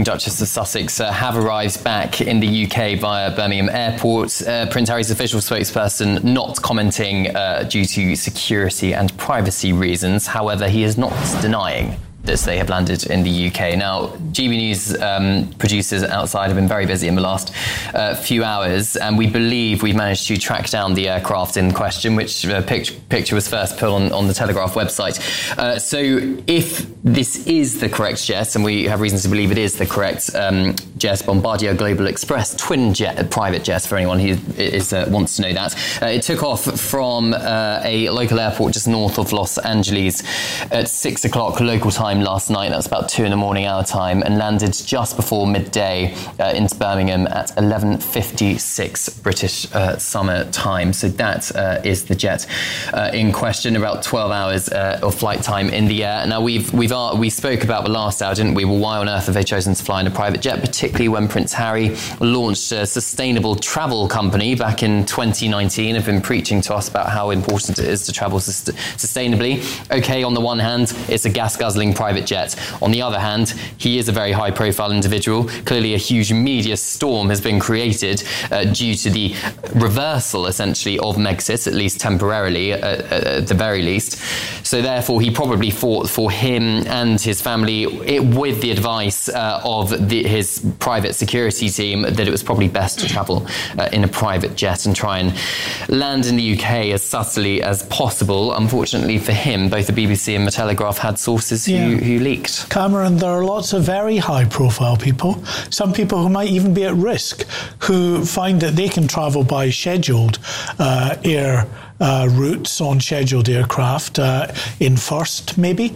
Duchess of Sussex have arrived back in the UK via Birmingham Airport. Prince Harry's official spokesperson not commenting due to security and privacy reasons. However, he is not denying that they have landed in the UK. Now, GB News producers outside have been very busy in the last few hours, and we believe we've managed to track down the aircraft in question, which picture was first put on the Telegraph website. So if this is the correct jet, and we have reasons to believe it is the correct jet, Bombardier Global Express twin jet, private jet, for anyone who wants to know that, it took off from a local airport just north of Los Angeles at 6 o'clock local time last night. That's about 2 a.m. our time, and landed just before midday into Birmingham at 11:56 British summer time. So that is the jet in question. About 12 hours of flight time in the air. Now we spoke about the last hour, didn't we? Well, why on earth have they chosen to fly in a private jet, particularly when Prince Harry launched a sustainable travel company back in 2019, have been preaching to us about how important it is to travel sustainably. Okay, on the one hand, it's a gas-guzzling private jet. On the other hand, he is a very high-profile individual. Clearly, a huge media storm has been created due to the reversal, essentially, of Megxit, at least temporarily, at the very least. So therefore, he probably fought for him and his family with the advice of his private security team that it was probably best to travel in a private jet and try and land in the UK as subtly as possible. Unfortunately for him, both the BBC and the Telegraph had sources who leaked. Cameron, there are lots of very high-profile people, some people who might even be at risk, who find that they can travel by scheduled air routes on scheduled aircraft in first, maybe.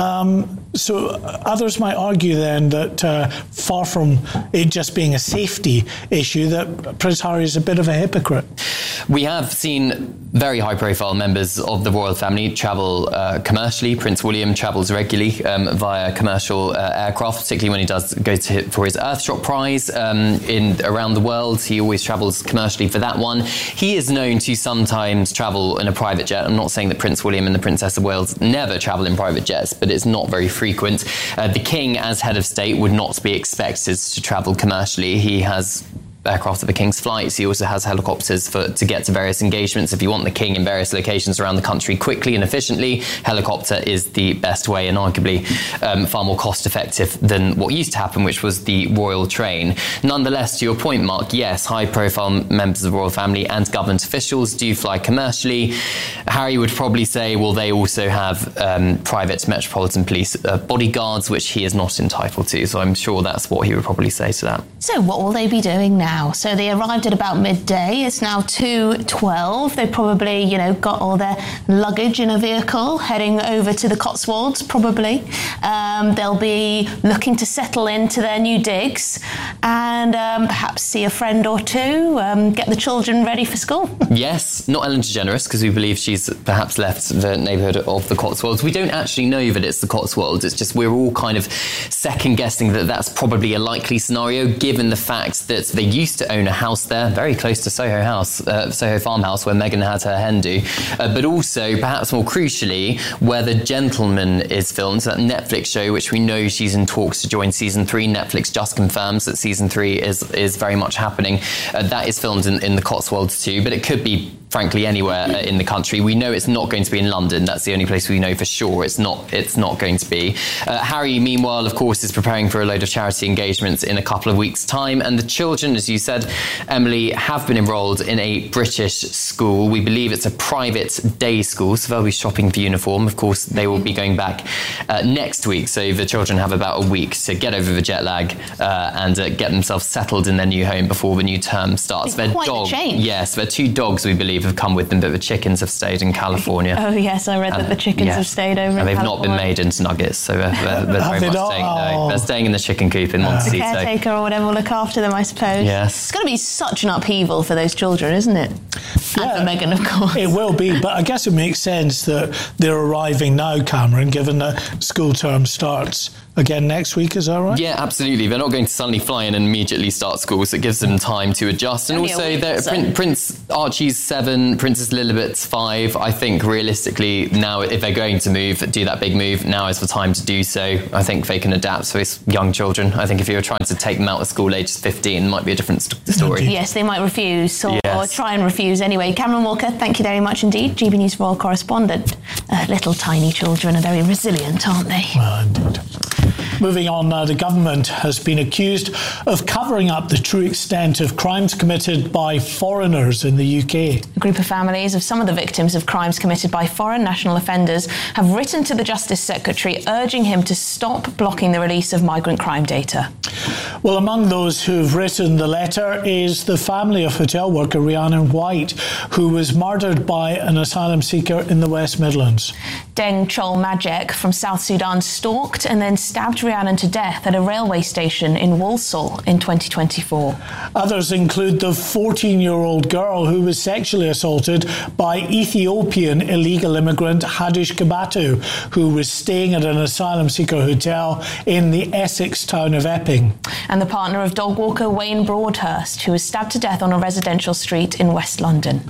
So others might argue then that far from it just being a safety issue, that Prince Harry is a bit of a hypocrite. We have seen very high-profile members of the royal family travel commercially. Prince William travels regularly via commercial aircraft, particularly when he does go for his Earthshot Prize around the world. He always travels commercially for that one. He is known to sometimes travel in a private jet. I'm not saying that Prince William and the Princess of Wales never travel in private jets, but it's not very frequent. The King, as head of state, would not be expected to travel commercially. He has aircraft of the King's flights. He also has helicopters to get to various engagements. If you want the King in various locations around the country quickly and efficiently, helicopter is the best way, and arguably far more cost effective than what used to happen, which was the royal train. Nonetheless, to your point, Mark, yes, high profile members of the royal family and government officials do fly commercially. Harry would probably say, well, they also have private Metropolitan Police bodyguards, which he is not entitled to. So I'm sure that's what he would probably say to that. So what will they be doing now? So they arrived at about midday. It's now 2:12. They probably, got all their luggage in a vehicle heading over to the Cotswolds, probably. They'll be looking to settle into their new digs and perhaps see a friend or two, get the children ready for school. Yes, not Ellen DeGeneres, because we believe she's perhaps left the neighbourhood of the Cotswolds. We don't actually know that it's the Cotswolds. It's just we're all kind of second-guessing that that's probably a likely scenario, given the fact that they used to own a house there, very close to Soho Farmhouse, where Meghan had her hen do, but also, perhaps more crucially, where The Gentleman is filmed, so that Netflix show, which we know she's in talks to join season 3. Netflix just confirms that season 3 is very much happening. That is filmed in the Cotswolds too, but it could be frankly anywhere in the country. We know it's not going to be in London. That's the only place we know for sure it's not going to be. Harry, meanwhile, of course, is preparing for a load of charity engagements in a couple of weeks' time, and the children, as you said, Emily, have been enrolled in a British school. We believe it's a private day school, so they'll be shopping for uniform. Of course, they will be going back next week, so the children have about a week to get over the jet lag and get themselves settled in their new home before the new term starts. It's quite a change. Yes, their 2 dogs, we believe, have come with them, but the chickens have stayed in California. Oh yes, I read that the chickens have stayed over in California. And they've not been made into nuggets, so they're very much staying. No, they're staying in the chicken coop in Montecito. The caretaker or whatever will look after them, I suppose. Yes. It's going to be such an upheaval for those children, isn't it? Yeah, and for Meghan, of course. It will be, but I guess it makes sense that they're arriving now, Cameron, given that school term starts again next week, is that right? Yeah, absolutely. They're not going to suddenly fly in and immediately start school, so it gives them time to adjust. And also, Prince Archie's 7, Princess Lilibet's 5. I think realistically now, if they're going to do that big move, now is the time to do so. I think they can adapt to these young children. I think if you were trying to take them out of school ages 15, it might be a different story. Yes, they might refuse or try and refuse anyway. Cameron Walker, thank you very much indeed. GB News Royal Correspondent. Little tiny children are very resilient, aren't they? Well, indeed. Moving on now, the government has been accused of covering up the true extent of crimes committed by foreigners in the UK. A group of families of some of the victims of crimes committed by foreign national offenders have written to the Justice Secretary urging him to stop blocking the release of migrant crime data. Well, among those who've written the letter is the family of hotel worker Rhiannon White, who was murdered by an asylum seeker in the West Midlands. Deng Chol Majek from South Sudan stalked and then stabbed Rhiannon to death at a railway station in Walsall in 2024. Others include the 14-year-old girl who was sexually assaulted by Ethiopian illegal immigrant Hadish Kabatu, who was staying at an asylum seeker hotel in the Essex town of Epping. And the partner of dog walker Wayne Broadhurst, who was stabbed to death on a residential street in West London.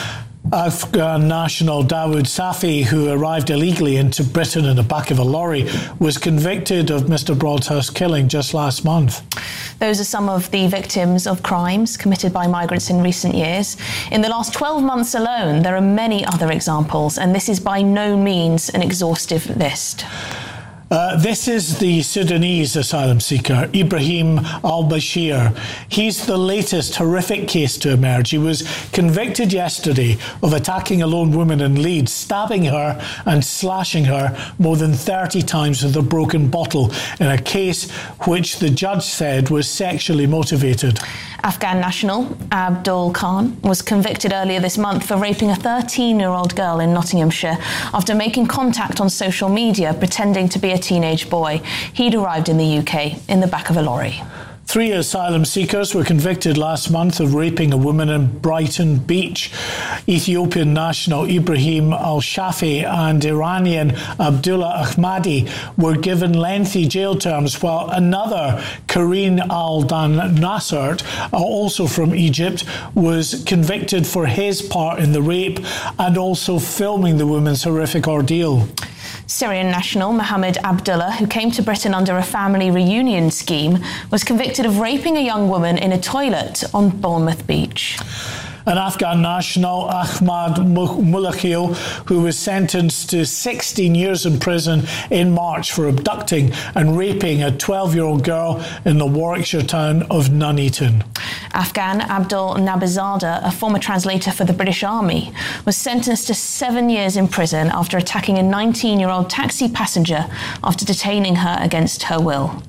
Afghan national Dawood Safi, who arrived illegally into Britain in the back of a lorry, was convicted of Mr. Broadhurst's killing just last month. Those are some of the victims of crimes committed by migrants in recent years. In the last 12 months alone, there are many other examples, and this is by no means an exhaustive list. This is the Sudanese asylum seeker, Ibrahim al-Bashir. He's the latest horrific case to emerge. He was convicted yesterday of attacking a lone woman in Leeds, stabbing her and slashing her more than 30 times with a broken bottle in a case which the judge said was sexually motivated. Afghan national Abdul Khan was convicted earlier this month for raping a 13-year-old girl in Nottinghamshire after making contact on social media pretending to be a teenage boy. He'd arrived in the UK in the back of a lorry. 3 asylum seekers were convicted last month of raping a woman in Brighton Beach. Ethiopian national Ibrahim al-Shafi and Iranian Abdullah Ahmadi were given lengthy jail terms, while another, Karine al-Dan-Nassert, also from Egypt, was convicted for his part in the rape and also filming the woman's horrific ordeal. Syrian national Mohammed Abdullah, who came to Britain under a family reunion scheme, was convicted of raping a young woman in a toilet on Bournemouth Beach. An Afghan national, Ahmad Mulakhil, who was sentenced to 16 years in prison in March for abducting and raping a 12-year-old girl in the Warwickshire town of Nuneaton. Afghan Abdul Nabizada, a former translator for the British Army, was sentenced to 7 years in prison after attacking a 19-year-old taxi passenger after detaining her against her will.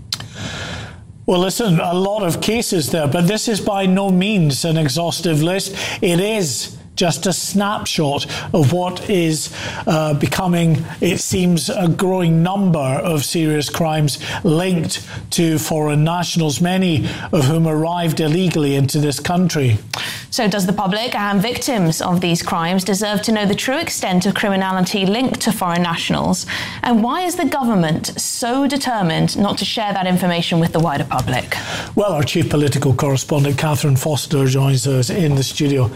Well, listen, a lot of cases there, but this is by no means an exhaustive list. It is just a snapshot of what is becoming, it seems, a growing number of serious crimes linked to foreign nationals, many of whom arrived illegally into this country. So does the public and victims of these crimes deserve to know the true extent of criminality linked to foreign nationals? And why is the government so determined not to share that information with the wider public? Well, our chief political correspondent, Catherine Foster, joins us in the studio.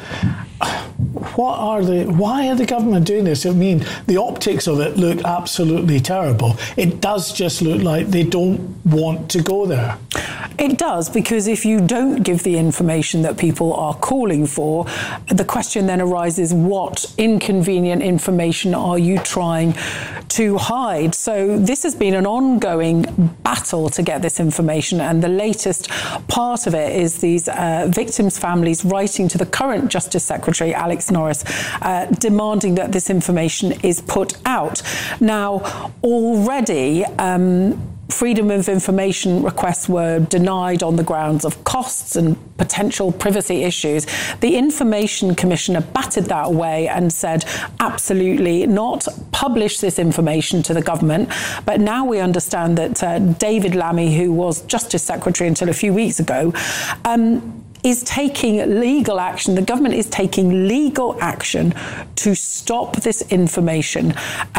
Why are the government doing this? I mean, the optics of it look absolutely terrible. It does just look like they don't want to go there. It does, because if you don't give the information that people are calling for, the question then arises, what inconvenient information are you trying to hide? So this has been an ongoing battle to get this information, and the latest part of it is these victims' families writing to the current Justice Secretary, Alex Norris, demanding that this information is put out. Now, already, freedom of information requests were denied on the grounds of costs and potential privacy issues. The Information Commissioner batted that away and said, absolutely not, publish this information to the government. But now we understand that David Lammy, who was Justice Secretary until a few weeks ago, is taking legal action. The government is taking legal action to stop this information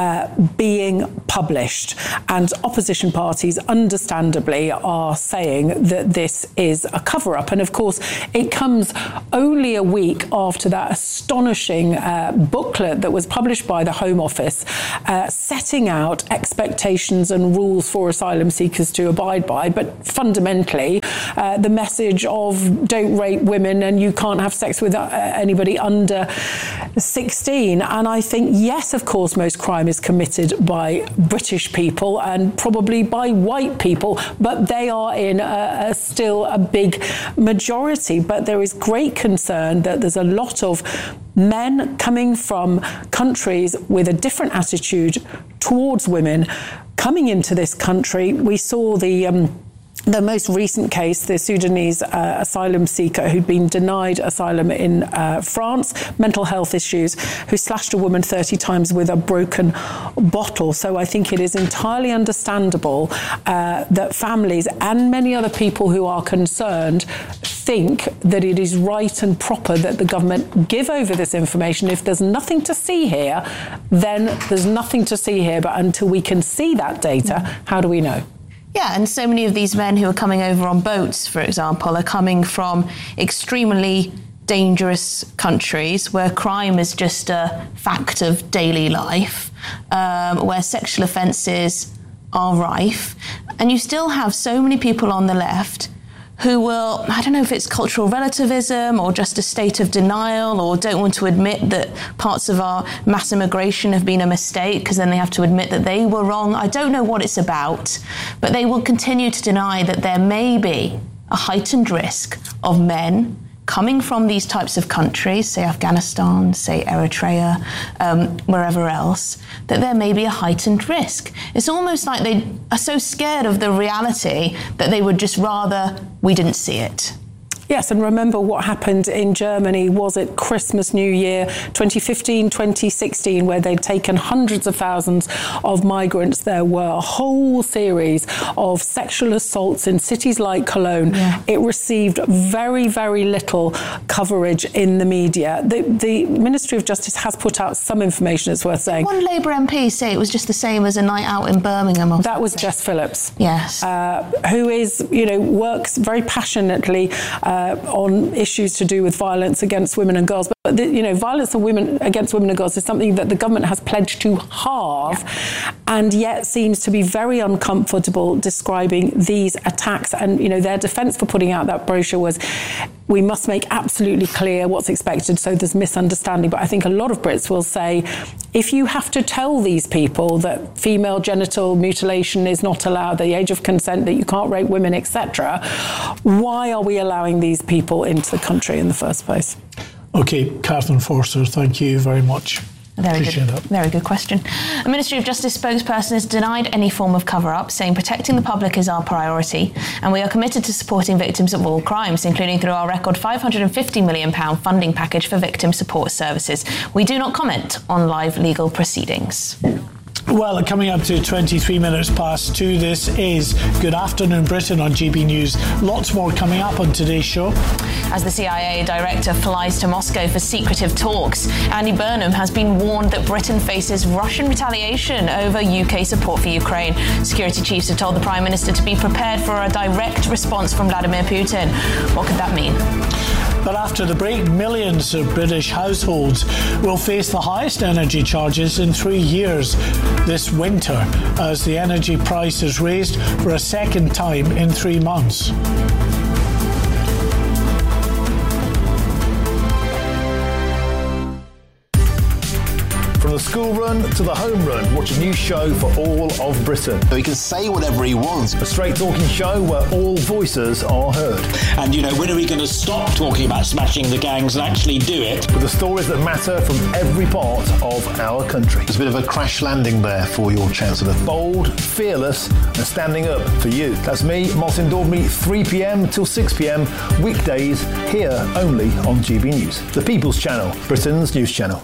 being published. And opposition parties, understandably, are saying that this is a cover-up. And of course, it comes only a week after that astonishing booklet that was published by the Home Office setting out expectations and rules for asylum seekers to abide by. But fundamentally, the message of don't rape women and you can't have sex with anybody under 16. And I think, yes, of course, most crime is committed by British people and probably by white people, but they are in still a big majority. But there is great concern that there's a lot of men coming from countries with a different attitude towards women coming into this country. We saw the most recent case, the Sudanese asylum seeker who'd been denied asylum in France, mental health issues, who slashed a woman 30 times with a broken bottle. So I think it is entirely understandable that families and many other people who are concerned think that it is right and proper that the government give over this information. If there's nothing to see here, then there's nothing to see here. But until we can see that data, how do we know? Yeah, and so many of these men who are coming over on boats, for example, are coming from extremely dangerous countries where crime is just a fact of daily life, where sexual offences are rife. And you still have so many people on the left who will, I don't know if it's cultural relativism or just a state of denial, or don't want to admit that parts of our mass immigration have been a mistake because then they have to admit that they were wrong. I don't know what it's about, but they will continue to deny that there may be a heightened risk of men coming from these types of countries, say Afghanistan, say Eritrea, wherever else, that there may be a heightened risk. It's almost like they are so scared of the reality that they would just rather we didn't see it. Yes, and remember what happened in Germany, was it Christmas, New Year, 2015, 2016, where they'd taken hundreds of thousands of migrants. There were a whole series of sexual assaults in cities like Cologne. Yeah. It received very, very little coverage in the media. The Ministry of Justice has put out some information, it's worth saying. One Labour MP say it was just the same as a night out in Birmingham. That was Jess Phillips. Yes. Who is, works very passionately on issues to do with violence against women and girls. But violence against women and girls is something that the government has pledged to halve, and yet seems to be very uncomfortable describing these attacks. And, their defence for putting out that brochure was, we must make absolutely clear what's expected, so there's misunderstanding. But I think a lot of Brits will say, if you have to tell these people that female genital mutilation is not allowed, the age of consent, that you can't rape women, etc., why are we allowing these people into the country in the first place? OK, Catherine Forster, thank you very much. Very good question. A Ministry of Justice spokesperson has denied any form of cover-up, saying protecting the public is our priority, and we are committed to supporting victims of all crimes, including through our record £550 million funding package for victim support services. We do not comment on live legal proceedings. Well, coming up to 23 minutes past 2, this is Good Afternoon Britain on GB News. Lots more coming up on today's show. As the CIA director flies to Moscow for secretive talks, Andy Burnham has been warned that Britain faces Russian retaliation over UK support for Ukraine. Security chiefs have told the Prime Minister to be prepared for a direct response from Vladimir Putin. What could that mean? But after the break, millions of British households will face the highest energy charges in 3 years this winter, as the energy price is raised for a second time in 3 months. From the school run to the home run, watch a new show for all of Britain. So he can say whatever he wants. A straight talking show where all voices are heard. And, when are we going to stop talking about smashing the gangs and actually do it? With the stories that matter from every part of our country. There's a bit of a crash landing there for your Chancellor. Bold, fearless and standing up for you. That's me, Martin Daubney, 3 p.m. till 6 p.m. weekdays, here only on GB News. The People's Channel, Britain's news channel.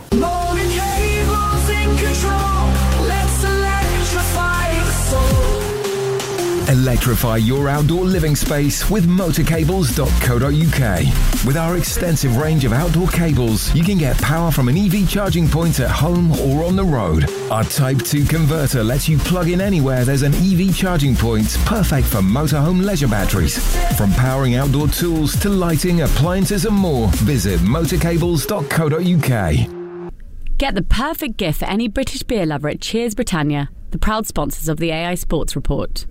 Electrify your outdoor living space with motorcables.co.uk. With our extensive range of outdoor cables, you can get power from an EV charging point at home or on the road. Our Type 2 converter lets you plug in anywhere there's an EV charging point, perfect for motorhome leisure batteries. From powering outdoor tools to lighting, appliances and more, visit motorcables.co.uk. Get the perfect gift for any British beer lover at Cheers Britannia, the proud sponsors of the AI Sports Report.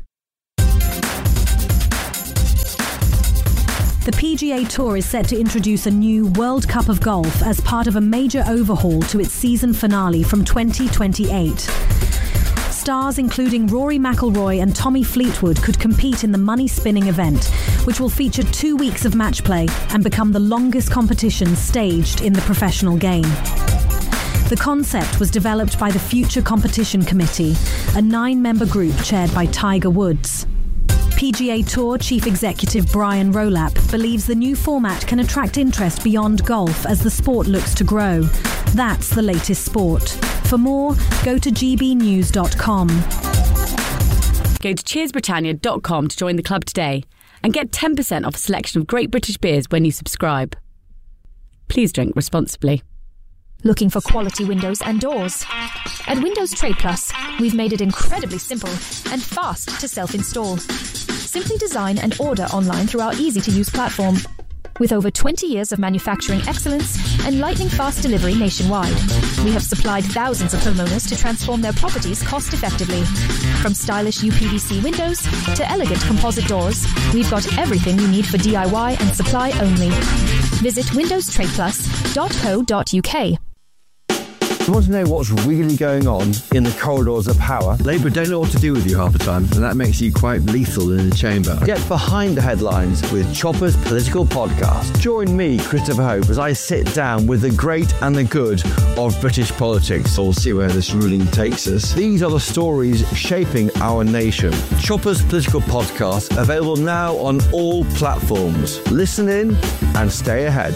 The PGA Tour is set to introduce a new World Cup of Golf as part of a major overhaul to its season finale from 2028. Stars including Rory McIlroy and Tommy Fleetwood could compete in the money-spinning event, which will feature 2 weeks of match play and become the longest competition staged in the professional game. The concept was developed by the Future Competition Committee, a 9-member group chaired by Tiger Woods. PGA Tour Chief Executive Brian Rowlap believes the new format can attract interest beyond golf as the sport looks to grow. That's the latest sport. For more, go to gbnews.com. Go to cheersbritannia.com to join the club today and get 10% off a selection of great British beers when you subscribe. Please drink responsibly. Looking for quality windows and doors? At Windows Trade Plus, we've made it incredibly simple and fast to self-install. Simply design and order online through our easy-to-use platform. With over 20 years of manufacturing excellence and lightning-fast delivery nationwide, we have supplied thousands of homeowners to transform their properties cost-effectively. From stylish UPVC windows to elegant composite doors, we've got everything you need for DIY and supply only. Visit windowstradeplus.co.uk. You want to know what's really going on in the corridors of power? Labour don't know what to do with you half the time, and that makes you quite lethal in the chamber. Get behind the headlines with Chopper's Political Podcast. Join me, Christopher Hope, as I sit down with the great and the good of British politics. We'll see where this ruling takes us. These are the stories shaping our nation. Chopper's Political Podcast, available now on all platforms. Listen in and stay ahead.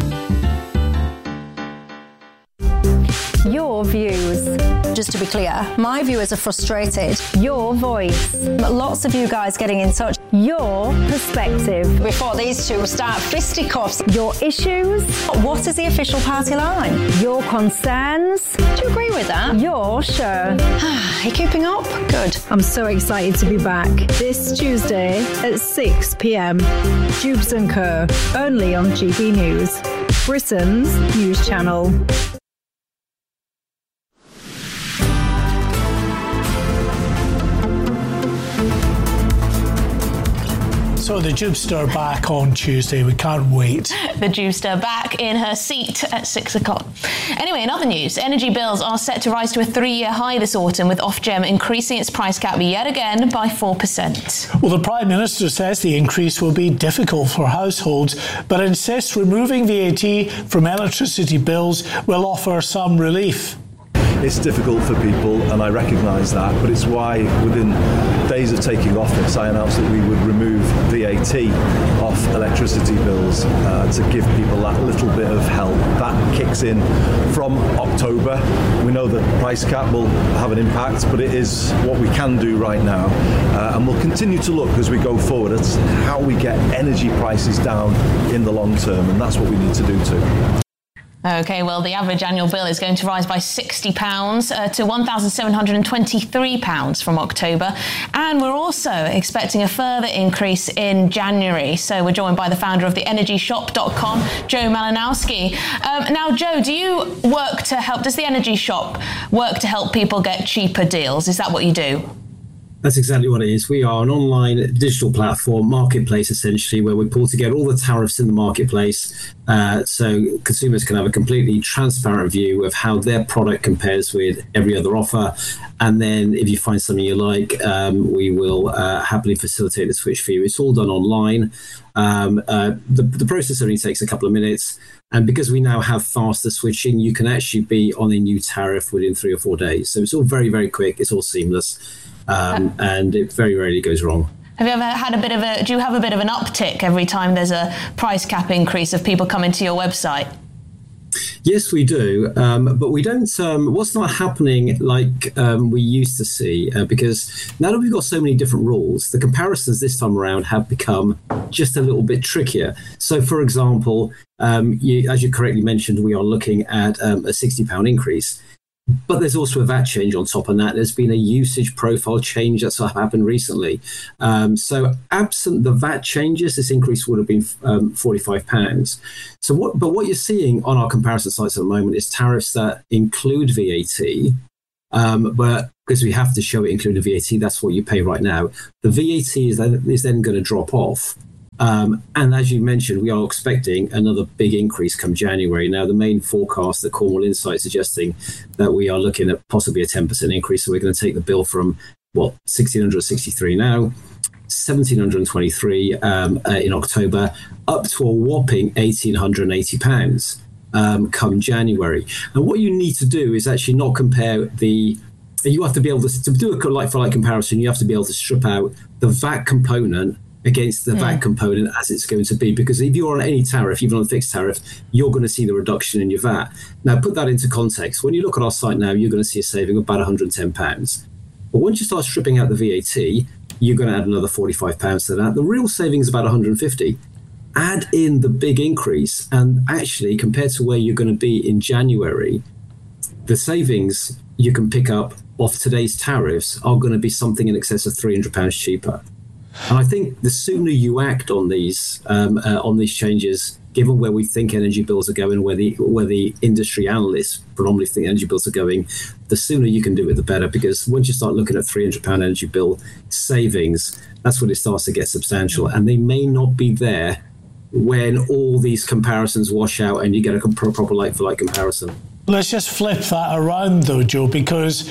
Your views. Just to be clear, my viewers are frustrated. Your voice. Lots of you guys getting in touch. Your perspective. Before these two start fisticuffs. Your issues. What is the official party line? Your concerns. Do you agree with that? Your show. Are you keeping up? Good. I'm so excited to be back this Tuesday at 6 p.m. Jubes & Co. Only on GB News, Britain's news channel. So the Jubester back on Tuesday. We can't wait. The Jubester back in her seat at 6 o'clock. Anyway, in other news, energy bills are set to rise to a 3-year high this autumn, with Ofgem increasing its price cap yet again by 4%. Well, the Prime Minister says the increase will be difficult for households, but insists removing VAT from electricity bills will offer some relief. It's difficult for people, and I recognise that, but it's why within days of taking office I announced that we would remove VAT off electricity bills to give people that little bit of help. That kicks in from October. We know the price cap will have an impact, but it is what we can do right now, and we'll continue to look as we go forward at how we get energy prices down in the long term, and that's what we need to do too. OK, well, the average annual bill is going to rise by £60 to £1,723 from October. And we're also expecting a further increase in January. So we're joined by the founder of the EnergyShop.com, Joe Malinowski. Now, Joe, does the Energy Shop work to help people get cheaper deals? Is that what you do? That's exactly what it is. We are an online digital platform, marketplace essentially, where we pull together all the tariffs in the marketplace so consumers can have a completely transparent view of how their product compares with every other offer. And then if you find something you like, we will happily facilitate the switch for you. It's all done online. The process only takes a couple of minutes. And because we now have faster switching, you can actually be on a new tariff within 3 or 4 days. So it's all very, very quick. It's all seamless. And it very rarely goes wrong. Have you ever had do you have a bit of an uptick every time there's a price cap increase of people coming to your website? Yes, we do, but we don't. What's not happening like we used to see, because now that we've got so many different rules, the comparisons this time around have become just a little bit trickier. So, for example, as you correctly mentioned, we are looking at a £60 increase. But there's also a VAT change on top of that. There's been a usage profile change that's happened recently. So absent the VAT changes, this increase would have been £45. But what you're seeing on our comparison sites at the moment is tariffs that include VAT, but because we have to show it including VAT, that's what you pay right now. The VAT is then going to drop off. And as you mentioned, we are expecting another big increase come January. Now, the main forecast that Cornwall Insight is suggesting that we are looking at possibly a 10% increase. So we're going to take the bill from, £1,663 now, £1,723 in October, up to a whopping £1,880 come January. And what you need to do is actually not compare you have to be able to do a like-for-like comparison, you have to be able to strip out the VAT component against the VAT component as it's going to be. Because if you're on any tariff, even on a fixed tariff, you're going to see the reduction in your VAT. Now, put that into context. When you look at our site now, you're going to see a saving of about £110. But once you start stripping out the VAT, you're going to add another £45 to that. The real saving is about £150. Add in the big increase, and actually, compared to where you're going to be in January, the savings you can pick up off today's tariffs are going to be something in excess of £300 cheaper. And I think the sooner you act on these changes, given where we think energy bills are going, where the industry analysts predominantly think energy bills are going, the sooner you can do it, the better. Because once you start looking at £300 energy bill savings, that's when it starts to get substantial. And they may not be there when all these comparisons wash out and you get a proper like-for-like comparison. Let's just flip that around, though, Joe, because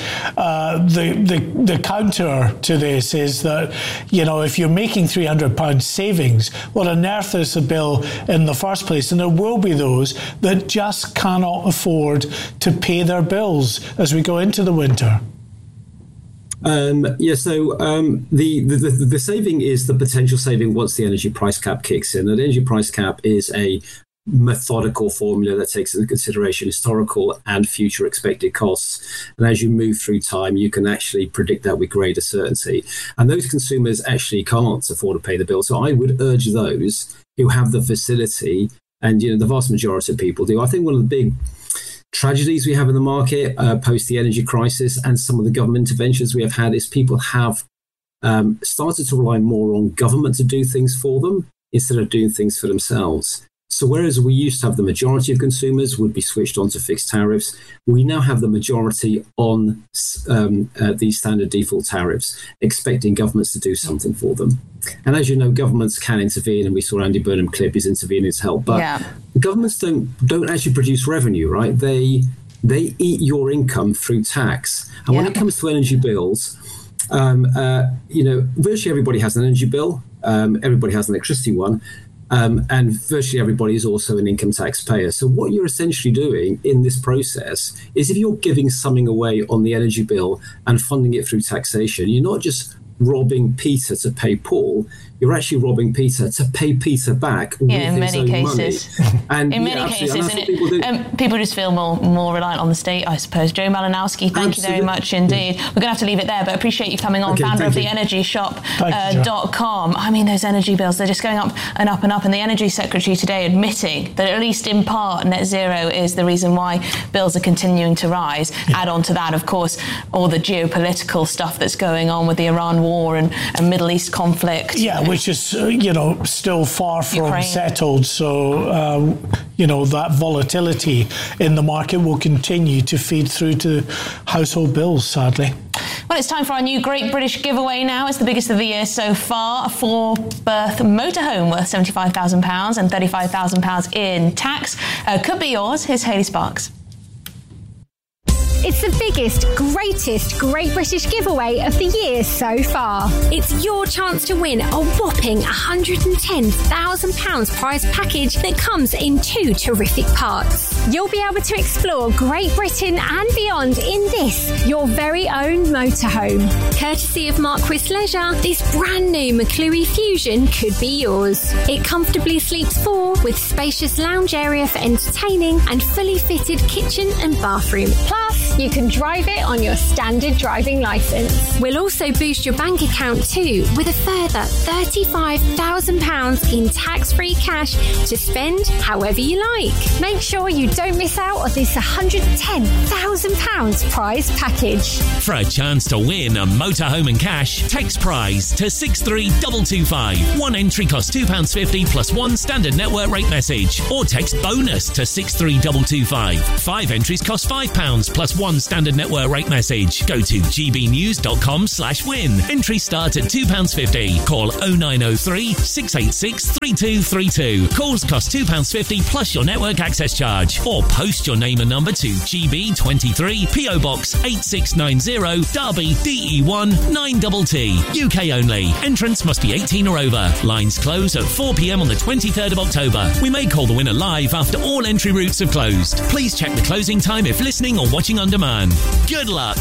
the counter to this is that, if you're making £300 savings, what on earth is the bill in the first place? And there will be those that just cannot afford to pay their bills as we go into the winter. The saving is the potential saving once the energy price cap kicks in. The energy price cap is a methodical formula that takes into consideration historical and future expected costs. And as you move through time, you can actually predict that with greater certainty. And those consumers actually can't afford to pay the bill. So I would urge those who have the facility, and the vast majority of people do. I think one of the big tragedies we have in the market post the energy crisis and some of the government interventions we have had is people have started to rely more on government to do things for them instead of doing things for themselves. So whereas we used to have the majority of consumers would be switched onto fixed tariffs, we now have the majority on these standard default tariffs, expecting governments to do something for them. And as you know, governments can intervene, and we saw Andy Burnham clip is intervening to help. But governments don't actually produce revenue, right? They eat your income through tax. And when it comes to energy bills, virtually everybody has an energy bill. Everybody has an electricity one. And virtually everybody is also an income tax payer. So what you're essentially doing in this process is if you're giving something away on the energy bill and funding it through taxation, you're not just robbing Peter to pay Paul, you're actually robbing Peter to pay Peter back with his own money. And in many cases, people just feel more reliant on the state, I suppose. Joe Malinowski, thank you very much indeed. We're going to have to leave it there, but appreciate you coming on, founder of theenergyshop.com. I mean, those energy bills, they're just going up and up and up, and the Energy Secretary today admitting that at least in part net zero is the reason why bills are continuing to rise. Add on to that, of course, all the geopolitical stuff that's going on with the Iran war and Middle East conflict. Which is, still far from settled. So, that volatility in the market will continue to feed through to household bills, sadly. Well, it's time for our new Great British giveaway now. It's the biggest of the year so far. A 4-berth motorhome worth £75,000 and £35,000 in tax. Could be yours. Here's Hayley Sparks. It's the biggest, greatest Great British giveaway of the year so far. It's your chance to win a whopping £110,000 prize package that comes in 2 terrific parts. You'll be able to explore Great Britain and beyond in this, your very own motorhome. Courtesy of Marquis Leisure, this brand new McClure Fusion could be yours. It comfortably sleeps 4 with spacious lounge area for entertaining and fully fitted kitchen and bathroom. Plus, you can drive it on your standard driving licence. We'll also boost your bank account too with a further £35,000 in tax-free cash to spend however you like. Make sure you don't miss out on this £110,000 prize package. For a chance to win a motorhome and cash, text prize to 63225. One entry costs £2.50 plus one standard network rate message. Or text bonus to 63225. 5 entries cost £5 plus one standard network rate message. Go to gbnews.com/win. Entries start at £2.50. Call 0903 686 3232. Calls cost £2.50 plus your network access charge. Or post your name and number to GB23 PO Box 8690 Derby DE1 9TT. UK only. Entrance must be 18 or over. Lines close at 4 p.m. on the 23rd of October. We may call the winner live after all entry routes have closed. Please check the closing time if listening or watching on demand. Good luck.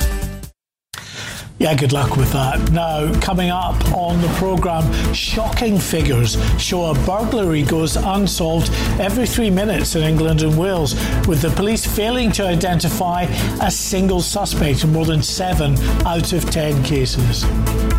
Yeah, good luck with that. Now, coming up on the programme, shocking figures show a burglary goes unsolved every 3 minutes in England and Wales, with the police failing to identify a single suspect in more than 7 out of 10 cases.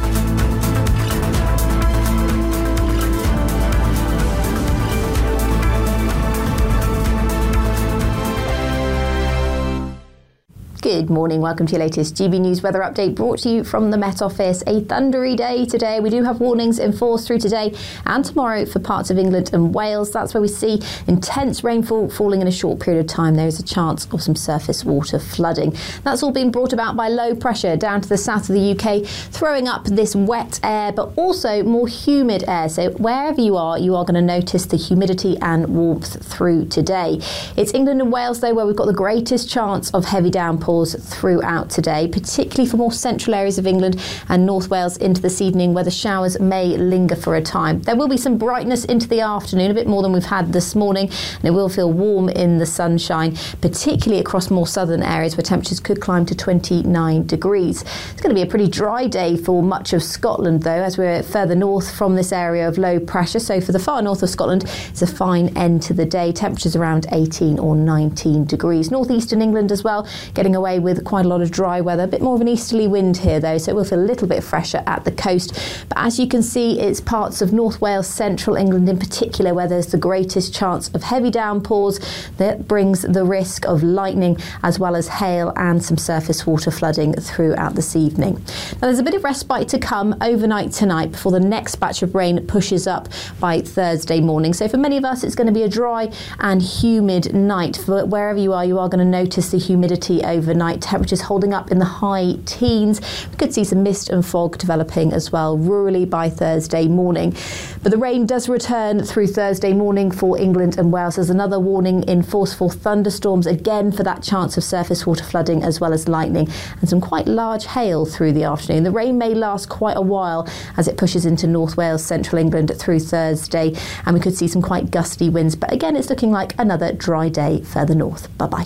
Good morning, welcome to your latest GB News weather update brought to you from the Met Office. A thundery day today. We do have warnings in force through today and tomorrow for parts of England and Wales. That's where we see intense rainfall falling in a short period of time. There is a chance of some surface water flooding. That's all being brought about by low pressure down to the south of the UK, throwing up this wet air but also more humid air. So wherever you are going to notice the humidity and warmth through today. It's England and Wales though where we've got the greatest chance of heavy downpours throughout today, particularly for more central areas of England and North Wales into this evening, where the showers may linger for a time. There will be some brightness into the afternoon, a bit more than we've had this morning, and it will feel warm in the sunshine, particularly across more southern areas where temperatures could climb to 29 degrees. It's going to be a pretty dry day for much of Scotland though, as we're further north from this area of low pressure. So for the far north of Scotland, it's a fine end to the day. Temperatures around 18 or 19 degrees. Northeastern England as well, getting away with quite a lot of dry weather. A bit more of an easterly wind here though, so it will feel a little bit fresher at the coast. But as you can see, it's parts of North Wales, central England in particular, where there's the greatest chance of heavy downpours. That brings the risk of lightning as well as hail and some surface water flooding throughout this evening. Now there's a bit of respite to come overnight tonight before the next batch of rain pushes up by Thursday morning. So for many of us, it's going to be a dry and humid night. For wherever you are going to notice the humidity overnight. Temperatures holding up in the high teens. We could see some mist and fog developing as well rurally by Thursday morning. But the rain does return through Thursday morning for England and Wales. There's another warning in forceful thunderstorms again for that chance of surface water flooding as well as lightning and some quite large hail through the afternoon. The rain may last quite a while as it pushes into North Wales, central England through Thursday, and we could see some quite gusty winds. But again, it's looking like another dry day further north. Bye-bye.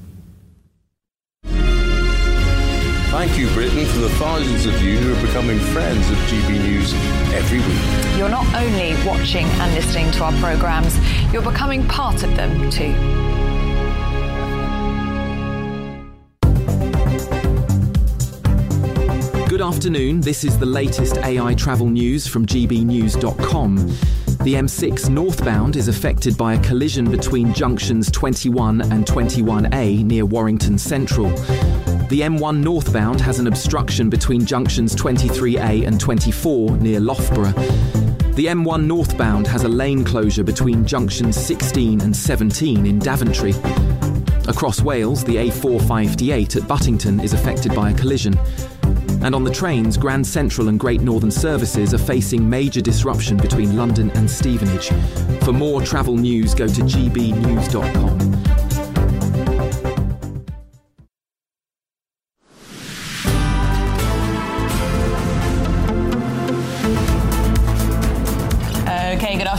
Thank you, Britain, for the thousands of you who are becoming friends of GB News every week. You're not only watching and listening to our programmes, you're becoming part of them too. Good afternoon, this is the latest AI travel news from gbnews.com. The M6 northbound is affected by a collision between junctions 21 and 21A near Warrington Central. The M1 northbound has an obstruction between junctions 23A and 24 near Loughborough. The M1 northbound has a lane closure between junctions 16 and 17 in Daventry. Across Wales, the A458 at Buttington is affected by a collision. And on the trains, Grand Central and Great Northern services are facing major disruption between London and Stevenage. For more travel news, go to gbnews.com.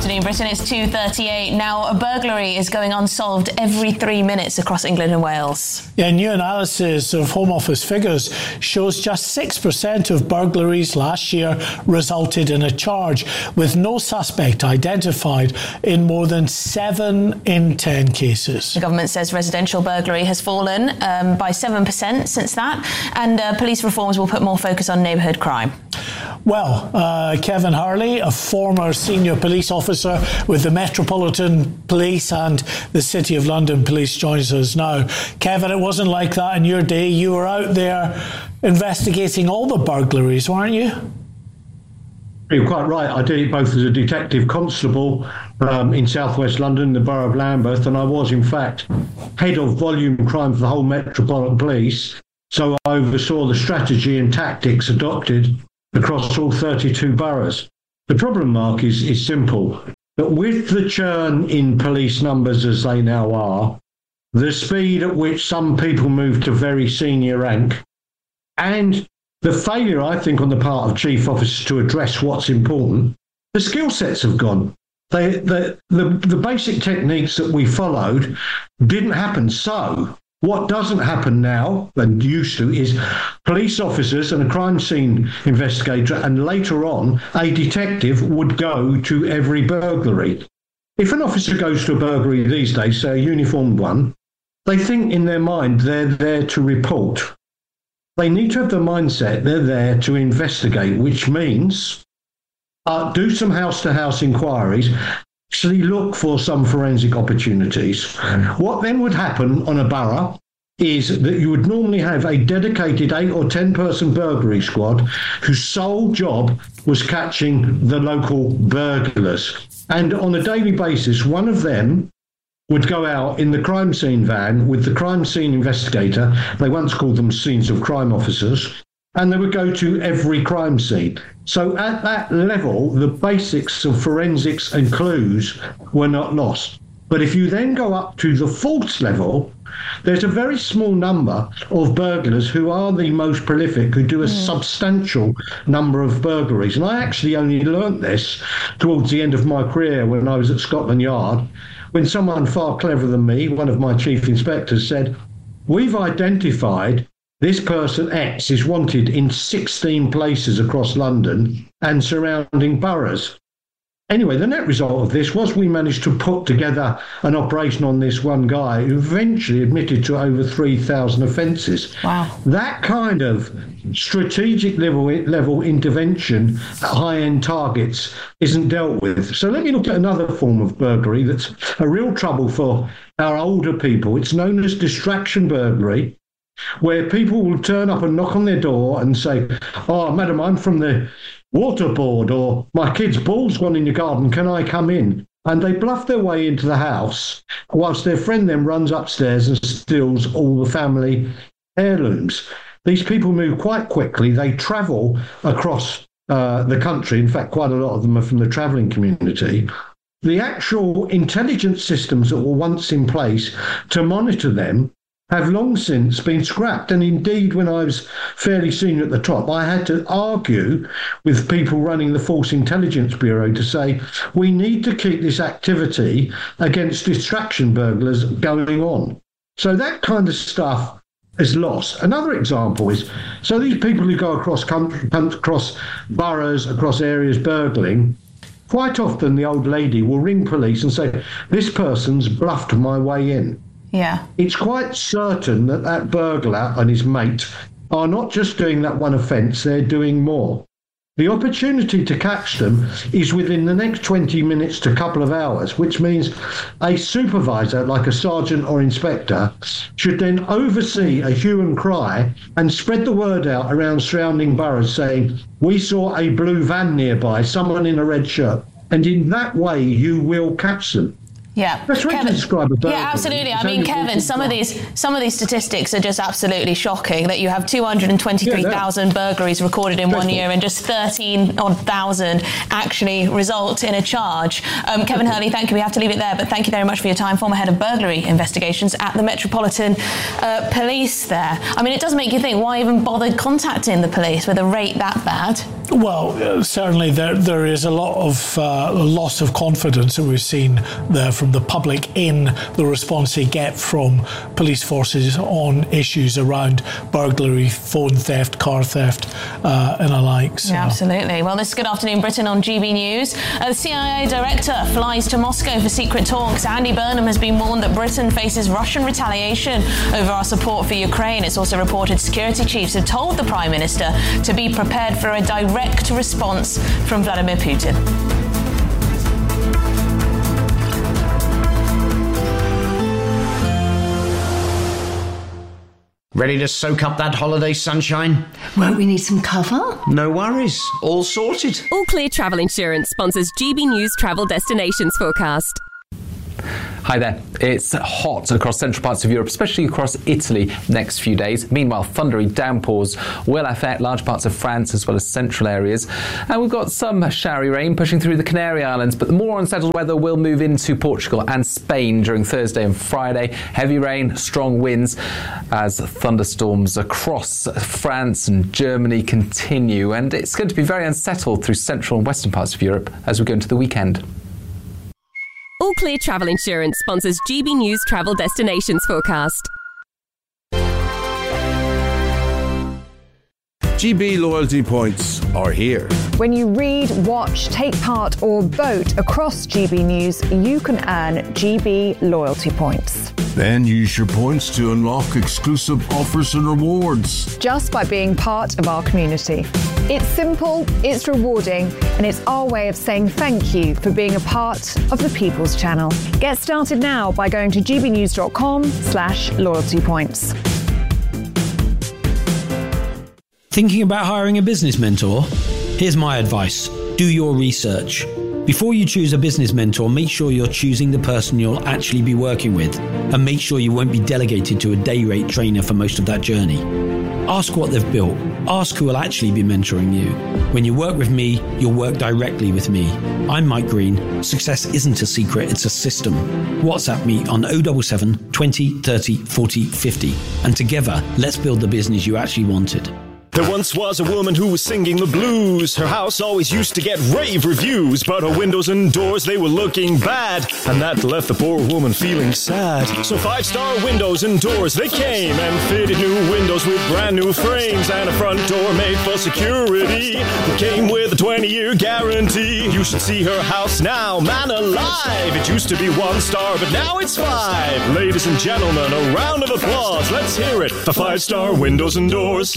afternoon, Britain. It's 2:38. Now, a burglary is going unsolved every 3 minutes across England and Wales. Yeah, new analysis of Home Office figures shows just 6% of burglaries last year resulted in a charge, with no suspect identified in more than 7 in 10 cases. The government says residential burglary has fallen by 7% since that, and police reforms will put more focus on neighbourhood crime. Well, Kevin Hurley, a former senior police officer with the Metropolitan Police and the City of London Police, joins us now. Kevin, it wasn't like that in your day. You were out there investigating all the burglaries, weren't you? You're quite right. I did it both as a detective constable in southwest London, the borough of Lambeth, and I was, in fact, head of volume crime for the whole Metropolitan Police. So I oversaw the strategy and tactics adopted across all 32 boroughs. The problem, Mark, is simple. That with the churn in police numbers as they now are, the speed at which some people move to very senior rank, and the failure, I think, on the part of chief officers to address what's important, the skill sets have gone. The basic techniques that we followed didn't happen. So what doesn't happen now, and used to, is police officers and a crime scene investigator, and later on, a detective would go to every burglary. If an officer goes to a burglary these days, say a uniformed one, they think in their mind they're there to report. They need to have the mindset they're there to investigate, which means do some house-to-house inquiries, actually look for some forensic opportunities. What then would happen on a borough is that you would normally have a dedicated 8 or 10 person burglary squad whose sole job was catching the local burglars. And on a daily basis, one of them would go out in the crime scene van with the crime scene investigator. They once called them scenes of crime officers. And they would go to every crime scene. So at that level, the basics of forensics and clues were not lost. But if you then go up to the false level, there's a very small number of burglars who are the most prolific, who do a substantial number of burglaries. And I actually only learnt this towards the end of my career when I was at Scotland Yard, when someone far cleverer than me, one of my chief inspectors, said, "We've identified this person X is wanted in 16 places across London and surrounding boroughs." Anyway, the net result of this was we managed to put together an operation on this one guy who eventually admitted to over 3,000 offences. Wow. That kind of strategic level intervention at high-end targets isn't dealt with. So let me look at another form of burglary that's a real trouble for our older people. It's known as distraction burglary, where people will turn up and knock on their door and say, "Oh, madam, I'm from the water board," or "My kid's ball's gone in your garden, can I come in?" And they bluff their way into the house, whilst their friend then runs upstairs and steals all the family heirlooms. These people move quite quickly. They travel across the country. In fact, quite a lot of them are from the travelling community. The actual intelligence systems that were once in place to monitor them have long since been scrapped. And indeed, when I was fairly senior at the top, I had to argue with people running the Force Intelligence Bureau to say, we need to keep this activity against distraction burglars going on. So that kind of stuff is lost. Another example is, so these people who go across country, across boroughs, across areas burgling, quite often the old lady will ring police and say, "This person's bluffed my way in." Yeah. It's quite certain that that burglar and his mate are not just doing that one offence, they're doing more. The opportunity to catch them is within the next 20 minutes to a couple of hours, which means a supervisor, like a sergeant or inspector, should then oversee a hue and cry and spread the word out around surrounding boroughs saying, "We saw a blue van nearby, someone in a red shirt." And in that way, you will catch them. Yeah, that's right. To describe a burglary. Yeah, absolutely. I mean, Kevin, some of these statistics are just absolutely shocking. That you have 223,000 burglaries recorded in 1 year, and just 13,000 actually result in a charge. Kevin Hurley, thank you. We have to leave it there, but thank you very much for your time. Former head of burglary investigations at the Metropolitan Police. There. I mean, it does make you think. Why even bother contacting the police with a rate that bad? Well, certainly there is a lot of loss of confidence that we've seen there from the public in the response they get from police forces on issues around burglary, phone theft, car theft, and the like. So. Yeah, absolutely. Well, this is Good Afternoon Britain on GB News. The CIA director flies to Moscow for secret talks. Andy Burnham has been warned that Britain faces Russian retaliation over our support for Ukraine. It's also reported security chiefs have told the Prime Minister to be prepared for a direct response from Vladimir Putin. Ready to soak up that holiday sunshine? Won't we need some cover? No worries, all sorted. All Clear Travel Insurance sponsors GB News Travel Destinations Forecast. Hi there. It's hot across central parts of Europe, especially across Italy next few days. Meanwhile, thundery downpours will affect large parts of France as well as central areas. And we've got some showery rain pushing through the Canary Islands, but the more unsettled weather will move into Portugal and Spain during Thursday and Friday. Heavy rain, strong winds as thunderstorms across France and Germany continue. And it's going to be very unsettled through central and western parts of Europe as we go into the weekend. All Clear Travel Insurance sponsors GB News Travel Destinations Forecast. GB loyalty points are here. When you read, watch, take part or vote across GB News, you can earn GB loyalty points. Then use your points to unlock exclusive offers and rewards. Just by being part of our community. It's simple, it's rewarding, and it's our way of saying thank you for being a part of the People's Channel. Get started now by going to gbnews.com/loyalty points. Thinking about hiring a business mentor? Here's my advice. Do your research. Before you choose a business mentor, make sure you're choosing the person you'll actually be working with, and make sure you won't be delegated to a day rate trainer for most of that journey. Ask what they've built. Ask who will actually be mentoring you. When you work with me, you'll work directly with me. I'm Mike Green. Success isn't a secret, it's a system. WhatsApp me on 077 20 30 40 50. And together, let's build the business you actually wanted. There once was a woman who was singing the blues. Her house always used to get rave reviews, but her windows and doors, they were looking bad, and that left the poor woman feeling sad. So 5-star windows and doors, they came and fitted new windows with brand new frames and a front door made for security. It came with a 20-year guarantee. You should see her house now, man alive. It used to be 1 star, but now it's 5. Ladies and gentlemen, a round of applause. Let's hear it for 5-star windows and doors.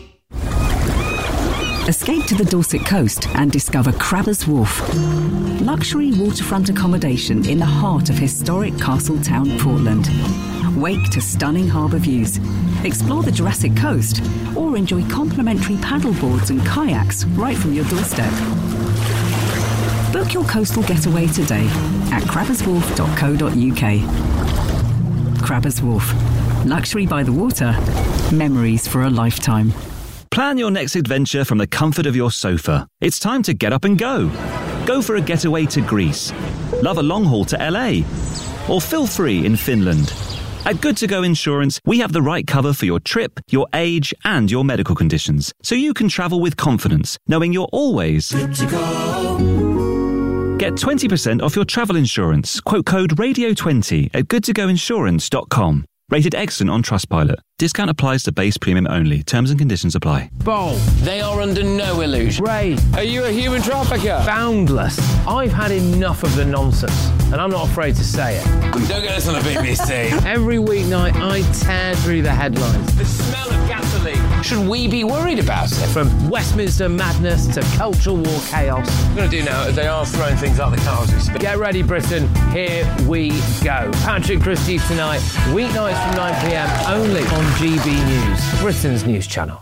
Escape to the Dorset coast and discover Crabbers Wharf. Luxury waterfront accommodation in the heart of historic Castletown, Portland. Wake to stunning harbour views. Explore the Jurassic Coast or enjoy complimentary paddleboards and kayaks right from your doorstep. Book your coastal getaway today at crabberswharf.co.uk. Crabbers Wharf. Luxury by the water. Memories for a lifetime. Plan your next adventure from the comfort of your sofa. It's time to get up and go. Go for a getaway to Greece. Love a long haul to LA. Or feel free in Finland. At Good To Go Insurance, we have the right cover for your trip, your age, and your medical conditions, so you can travel with confidence, knowing you're always good to go. Get 20% off your travel insurance. Quote code RADIO20 at goodtogoinsurance.com. Rated excellent on Trustpilot. Discount applies to base premium only. Terms and conditions apply. Bold. They are under no illusion. Ray, are you a human trafficker? Boundless. I've had enough of the nonsense, and I'm not afraid to say it. Don't get us on the BBC. Every weeknight, I tear through the headlines. The smell of gasoline. Should we be worried about it? From Westminster madness to cultural war chaos. What I'm going to do now is they are throwing things out the car as we speak. Get ready, Britain. Here we go. Patrick Christie tonight, weeknights from 9 p.m. only on GB News, Britain's news channel.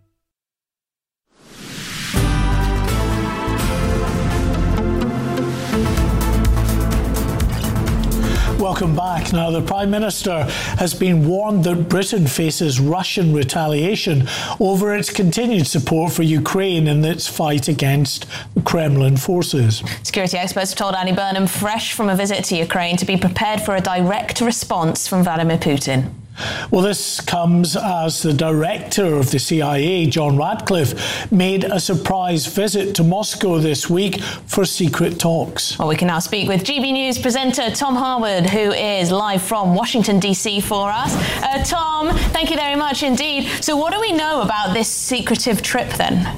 Welcome back. Now, the Prime Minister has been warned that Britain faces Russian retaliation over its continued support for Ukraine in its fight against Kremlin forces. Security experts have told Andy Burnham, fresh from a visit to Ukraine, to be prepared for a direct response from Vladimir Putin. Well, this comes as the director of the CIA, John Radcliffe, made a surprise visit to Moscow this week for secret talks. Well, we can now speak with GB News presenter Tom Harwood, who is live from Washington, D.C. for us. Tom, thank you very much indeed. So what do we know about this secretive trip then?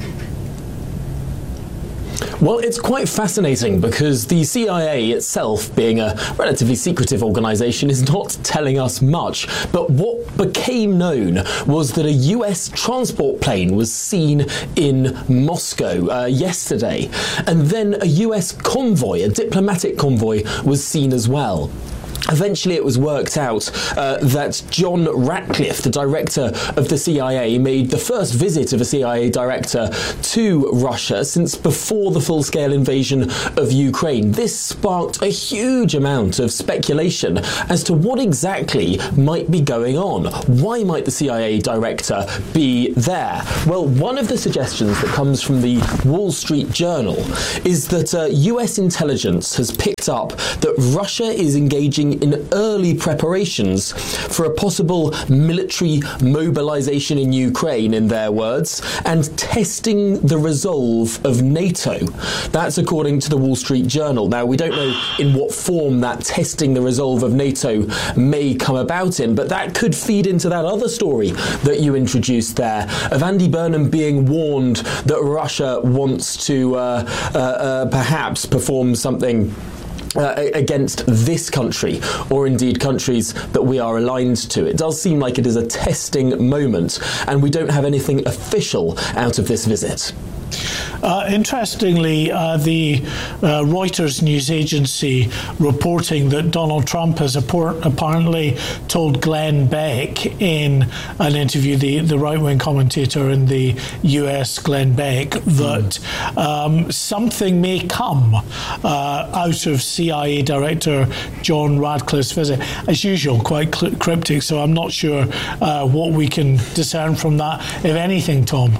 Well, it's quite fascinating because the CIA itself, being a relatively secretive organisation, is not telling us much. But what became known was that a US transport plane was seen in Moscow yesterday. And then a US convoy, a diplomatic convoy, was seen as well. Eventually it was worked out that John Ratcliffe, the director of the CIA, made the first visit of a CIA director to Russia since before the full-scale invasion of Ukraine. This sparked a huge amount of speculation as to what exactly might be going on. Why might the CIA director be there? Well, one of the suggestions that comes from the Wall Street Journal is that US intelligence has picked up that Russia is engaging in early preparations for a possible military mobilization in Ukraine, in their words, and testing the resolve of NATO. That's according to the Wall Street Journal. Now, we don't know in what form that testing the resolve of NATO may come about in, but that could feed into that other story that you introduced there, of Andy Burnham being warned that Russia wants to perhaps perform something against this country, or indeed countries that we are aligned to. It does seem like it is a testing moment, and we don't have anything official out of this visit. Interestingly, the Reuters news agency reporting that Donald Trump has apparently told Glenn Beck in an interview, the right-wing commentator in the US, Glenn Beck, that something may come out of CIA Director John Radcliffe's visit. As usual, quite cryptic, so I'm not sure what we can discern from that, if anything, Tom.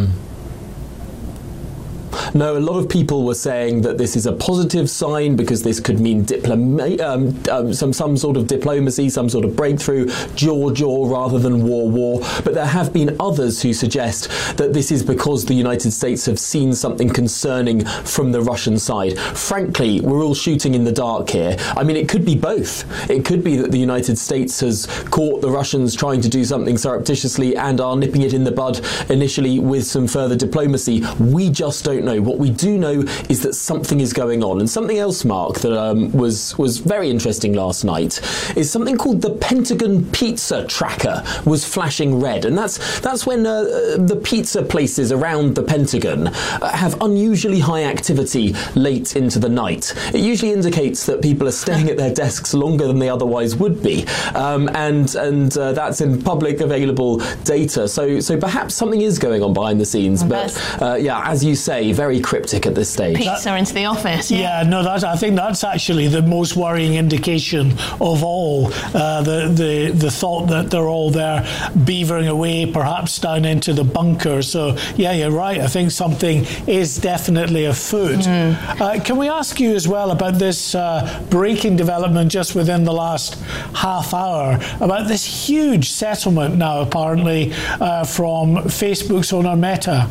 No, a lot of people were saying that this is a positive sign because this could mean some sort of diplomacy, some sort of breakthrough, jaw rather than war. But there have been others who suggest that this is because the United States have seen something concerning from the Russian side. Frankly, we're all shooting in the dark here. I mean, it could be both. It could be that the United States has caught the Russians trying to do something surreptitiously and are nipping it in the bud initially with some further diplomacy. We just don't know. What we do know is that something is going on. And something else, Mark, that was very interesting last night is something called the Pentagon Pizza Tracker was flashing red. And that's when the pizza places around the Pentagon have unusually high activity late into the night. It usually indicates that people are staying at their desks longer than they otherwise would be. And that's in public available data. So perhaps something is going on behind the scenes. But as you say, very cryptic at this stage. Pizza into the office. I think that's actually the most worrying indication of all. The thought that they're all there beavering away, perhaps down into the bunker. So you're right. I think something is definitely afoot. Can we ask you as well about this breaking development just within the last half hour about this huge settlement now apparently from Facebook's owner Meta?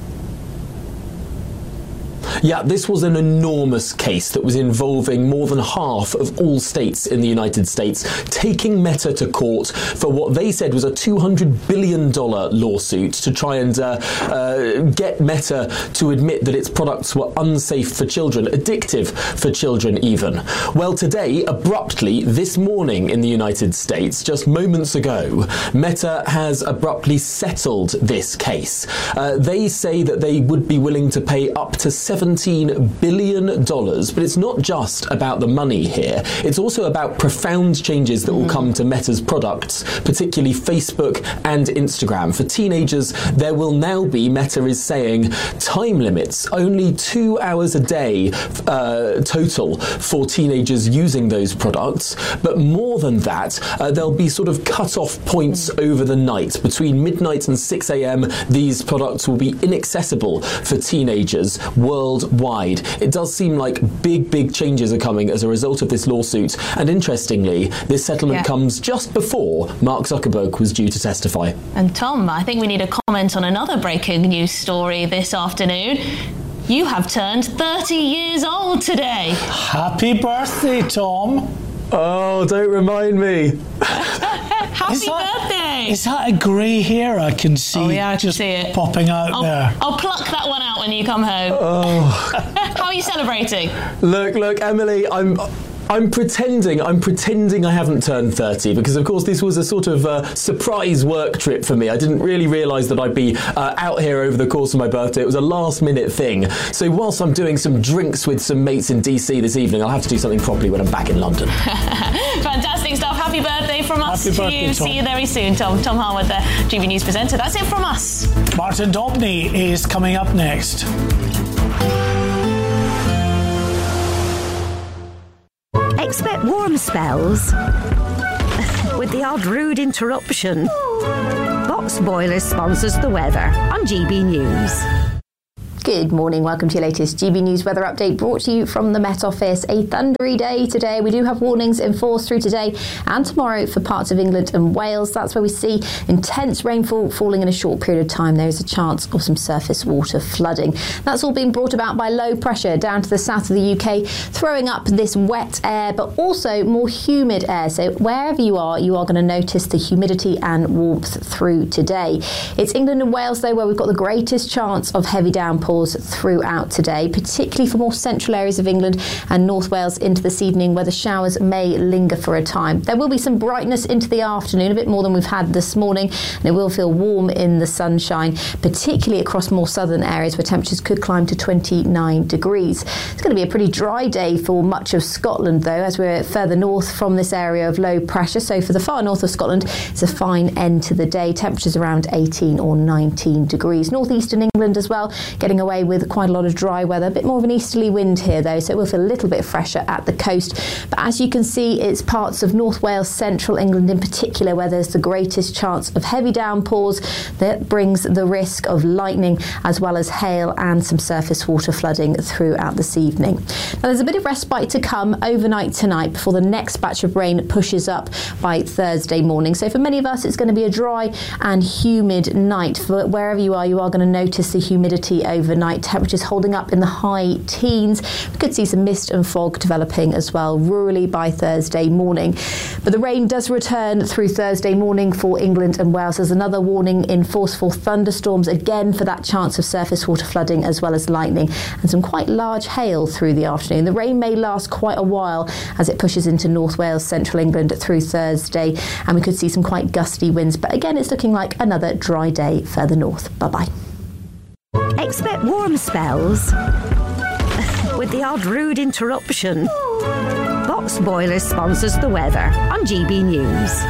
Yeah, this was an enormous case that was involving more than half of all states in the United States, taking Meta to court for what they said was a $200 billion lawsuit to try and get Meta to admit that its products were unsafe for children, addictive for children even. Well, today, abruptly, this morning in the United States, just moments ago, Meta has abruptly settled this case. They say that they would be willing to pay up to $17 billion, but it's not just about the money here. It's also about profound changes that will come to Meta's products, particularly Facebook and Instagram. For teenagers, there will now be, Meta is saying, time limits, only 2 hours a day total for teenagers using those products. But more than that, there'll be sort of cut-off points over the night. Between midnight and 6 a.m., these products will be inaccessible for teenagers worldwide. worldwide. It does seem like big changes are coming as a result of this lawsuit. And interestingly, this settlement comes just before Mark Zuckerberg was due to testify. And Tom, I think we need a comment on another breaking news story this afternoon. You have turned 30 years old today. Happy birthday, Tom. Oh, don't remind me. Happy birthday! Is that a grey hair I can see? Oh, yeah, I can just see it. Popping out there. I'll pluck that one out when you come home. Oh. How are you celebrating? Look, Emily, I'm pretending I haven't turned 30 because, of course, this was a sort of surprise work trip for me. I didn't really realise that I'd be out here over the course of my birthday. It was a last-minute thing. So whilst I'm doing some drinks with some mates in DC this evening, I'll have to do something properly when I'm back in London. Fantastic stuff. Happy birthday from us Happy to birthday, you. Tom. See you very soon, Tom. Tom Harwood, the GB News presenter. That's it from us. Martin Dobney is coming up next. Expect warm spells with the odd rude interruption. Box Boilers sponsors the weather on GB News. Good morning, welcome to your latest GB News weather update brought to you from the Met Office. A thundery day today. We do have warnings in force through today and tomorrow for parts of England and Wales. That's where we see intense rainfall falling in a short period of time. There is a chance of some surface water flooding. That's all being brought about by low pressure down to the south of the UK, throwing up this wet air but also more humid air. So wherever you are going to notice the humidity and warmth through today. It's England and Wales though where we've got the greatest chance of heavy downpours throughout today, particularly for more central areas of England and North Wales into this evening where the showers may linger for a time. There will be some brightness into the afternoon, a bit more than we've had this morning, and it will feel warm in the sunshine, particularly across more southern areas where temperatures could climb to 29 degrees. It's going to be a pretty dry day for much of Scotland though, as we're further north from this area of low pressure. So for the far north of Scotland, it's a fine end to the day. Temperatures around 18 or 19 degrees. Northeastern England as well, getting away with quite a lot of dry weather. A bit more of an easterly wind here though, so it will feel a little bit fresher at the coast. But as you can see, it's parts of North Wales, central England in particular, where there's the greatest chance of heavy downpours. That brings the risk of lightning as well as hail and some surface water flooding throughout this evening. Now there's a bit of respite to come overnight tonight before the next batch of rain pushes up by Thursday morning. So for many of us, it's going to be a dry and humid night. For wherever you are going to notice the humidity overnight. Temperatures holding up in the high teens. We could see some mist and fog developing as well, rurally by Thursday morning. But the rain does return through Thursday morning for England and Wales. There's another warning in forceful thunderstorms, again for that chance of surface water flooding as well as lightning and some quite large hail through the afternoon. The rain may last quite a while as it pushes into North Wales, central England through Thursday, and we could see some quite gusty winds. But again, it's looking like another dry day further north. Bye-bye. Expect warm spells with the odd rude interruption. Box Boilers sponsors the weather on GB News.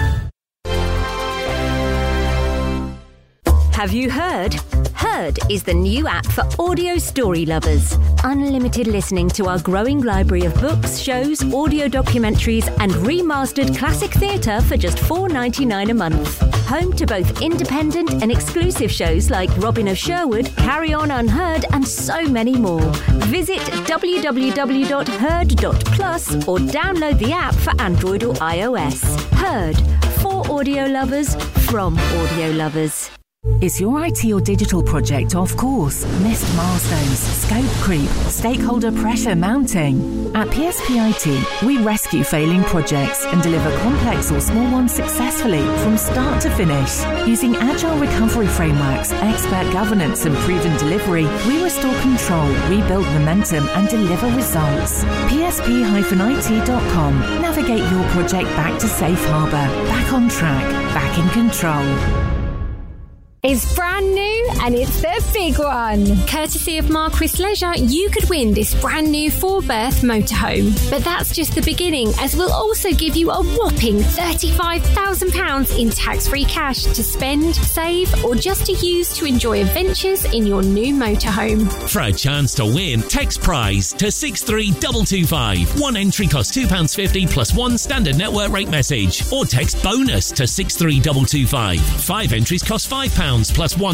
Have you heard? Heard is the new app for audio story lovers. Unlimited listening to our growing library of books, shows, audio documentaries and remastered classic theatre for just $4.99 a month. Home to both independent and exclusive shows like Robin of Sherwood, Carry On Unheard and so many more. Visit www.heard.plus or download the app for Android or iOS. Heard, for audio lovers, from audio lovers. Is your IT or digital project off course? Missed milestones, scope creep, stakeholder pressure mounting? At PSP IT, we rescue failing projects and deliver complex or small ones successfully from start to finish. Using agile recovery frameworks, expert governance and proven delivery, we restore control, rebuild momentum and deliver results. PSP-IT.com. Navigate your project back to safe harbour, back on track, back in control. It's brand new and it's the big one. Courtesy of Marquis Leisure, you could win this brand new 4-berth motorhome. But that's just the beginning, as we'll also give you a whopping £35,000 in tax-free cash to spend, save or just to use to enjoy adventures in your new motorhome. For a chance to win, text prize to 63225. One entry costs £2.50 plus one standard network rate message. Or text bonus to 63225. 5 entries cost £5 plus one standard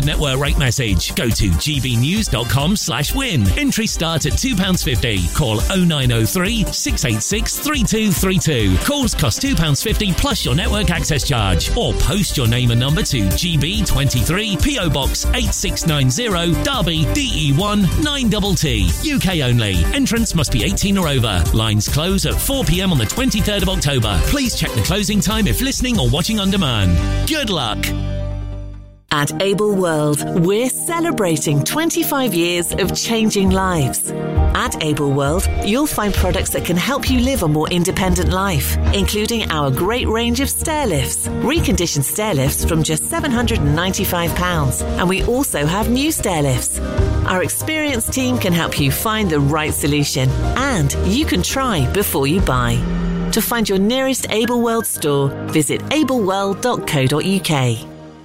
network rate message. Go to gbnews.com/win. Entry start at £2.50. Call 0903 686 3232. Calls cost £2.50 plus your network access charge. Or post your name and number to GB23 PO Box 8690 Derby DE1 9TT. UK only. Entrance must be 18 or over. Lines close at 4 p.m. on the 23rd of October. Please check the closing time if listening or watching on demand. Good luck. At Able World, we're celebrating 25 years of changing lives. At Able World, you'll find products that can help you live a more independent life, including our great range of stair lifts, reconditioned stair lifts from just £795, and we also have new stair lifts. Our experienced team can help you find the right solution, and you can try before you buy. To find your nearest Able World store, visit ableworld.co.uk.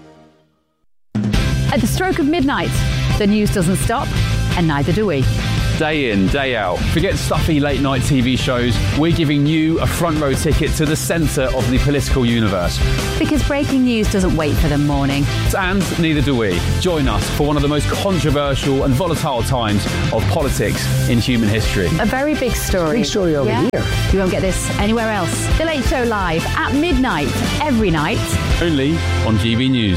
At the stroke of midnight, the news doesn't stop, and neither do we. Day in, day out. Forget stuffy late-night TV shows. We're giving you a front-row ticket to the centre of the political universe. Because breaking news doesn't wait for the morning. And neither do we. Join us for one of the most controversial and volatile times of politics in human history. A very big story. Big story over here. You won't get this anywhere else. The Late Show live at midnight, every night. Only on GB News.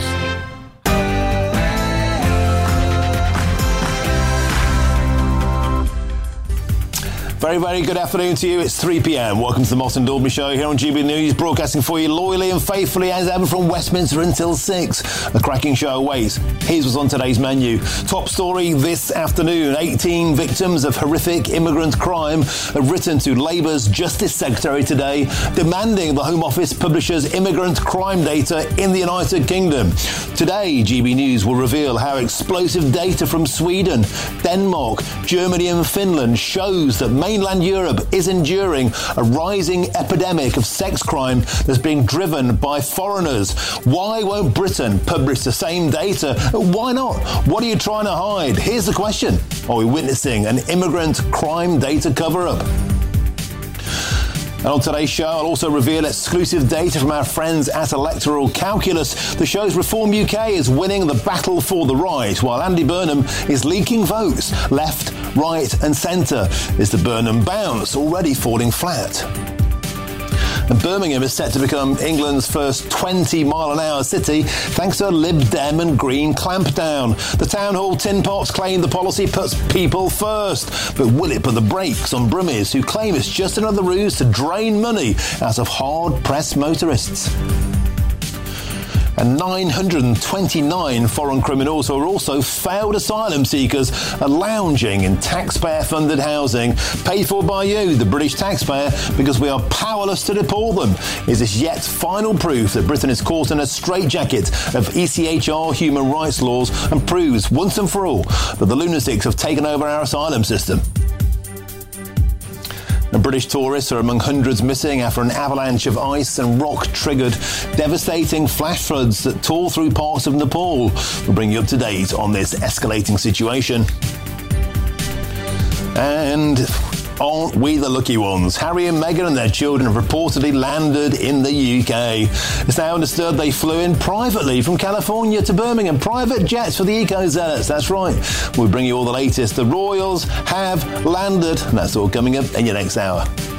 Very, very good afternoon to you. It's 3 p.m. Welcome to the Moss and Dalby Show here on GB News, broadcasting for you loyally and faithfully as ever from Westminster until 6. A cracking show awaits. Here's what's on today's menu. Top story this afternoon. 18 victims of horrific immigrant crime have written to Labour's Justice Secretary today, demanding the Home Office publishes immigrant crime data in the United Kingdom. Today, GB News will reveal how explosive data from Sweden, Denmark, Germany and Finland shows that mainland Europe is enduring a rising epidemic of sex crime that's being driven by foreigners. Why won't Britain publish the same data? Why not? What are you trying to hide? Here's the question. Are we witnessing an immigrant crime data cover-up? And on today's show, I'll also reveal exclusive data from our friends at Electoral Calculus. The show's Reform UK is winning the battle for the right, while Andy Burnham is leaking votes left, right and centre. Is the Burnham bounce already falling flat? And Birmingham is set to become England's first 20-mile-an-hour city thanks to a Lib Dem and Green clampdown. The Town Hall tin pots claim the policy puts people first. But will it put the brakes on Brummies who claim it's just another ruse to drain money out of hard-pressed motorists? And 929 foreign criminals who are also failed asylum seekers are lounging in taxpayer-funded housing, paid for by you, the British taxpayer, because we are powerless to deport them. Is this yet final proof that Britain is caught in a straitjacket of ECHR human rights laws and proves once and for all that the lunatics have taken over our asylum system? And British tourists are among hundreds missing after an avalanche of ice and rock triggered devastating flash floods that tore through parts of Nepal. We'll bring you up to date on this escalating situation. And aren't we the lucky ones? Harry and Meghan and their children have reportedly landed in the UK. It's now understood they flew in privately from California to Birmingham. Private jets for the eco-zealots, that's right. We'll bring you all the latest. The Royals have landed, and that's all coming up in your next hour.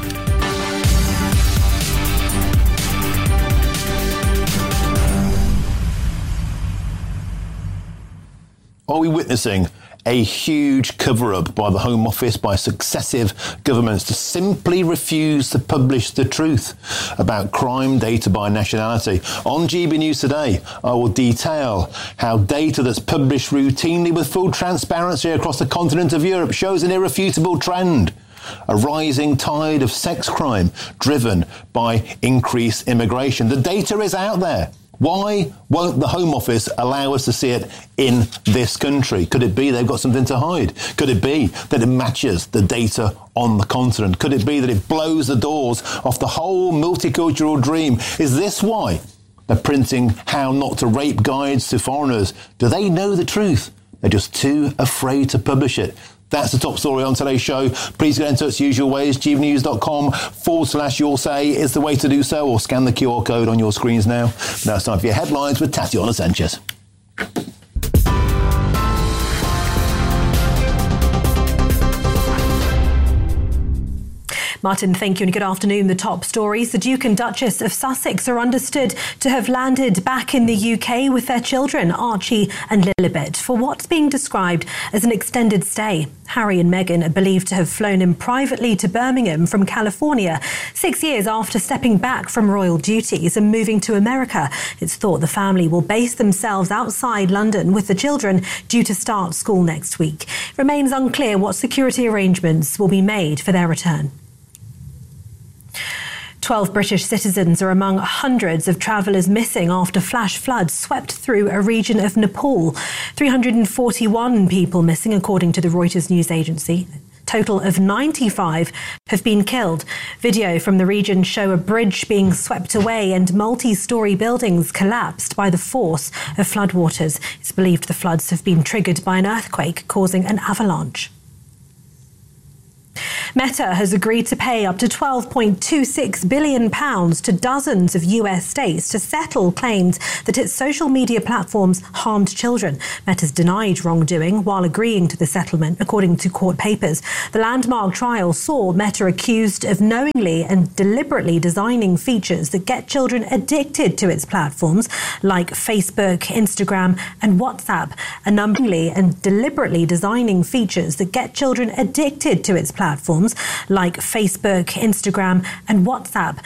Are we witnessing a huge cover-up by the Home Office, by successive governments to simply refuse to publish the truth about crime data by nationality? On GB News today, I will detail how data that's published routinely with full transparency across the continent of Europe shows an irrefutable trend. A rising tide of sex crime driven by increased immigration. The data is out there. Why won't the Home Office allow us to see it in this country? Could it be they've got something to hide? Could it be that it matches the data on the continent? Could it be that it blows the doors off the whole multicultural dream? Is this why they're printing how not to rape guides to foreigners? Do they know the truth? They're just too afraid to publish it. That's the top story on today's show. Please get in touch usual ways. gbnews.com/you'll say is the way to do so, or scan the QR code on your screens now. Now it's time for your headlines with Tatiana Sanchez. Martin, thank you and good afternoon. The top stories. The Duke and Duchess of Sussex are understood to have landed back in the UK with their children, Archie and Lilibet, for what's being described as an extended stay. Harry and Meghan are believed to have flown in privately to Birmingham from California 6 years after stepping back from royal duties and moving to America. It's thought the family will base themselves outside London with the children due to start school next week. It remains unclear what security arrangements will be made for their return. 12 British citizens are among hundreds of travellers missing after flash floods swept through a region of Nepal. 341 people missing, according to the Reuters news agency. Total of 95 have been killed. Video from the region show a bridge being swept away and multi-storey buildings collapsed by the force of floodwaters. It's believed the floods have been triggered by an earthquake causing an avalanche. Meta has agreed to pay up to £12.26 billion to dozens of US states to settle claims that its social media platforms harmed children. Meta's denied wrongdoing while agreeing to the settlement, according to court papers. The landmark trial saw Meta accused of knowingly and deliberately designing features that get children addicted to its platforms, like Facebook, Instagram and WhatsApp. Knowingly and deliberately designing features that get children addicted to its platforms, like Facebook, Instagram and WhatsApp.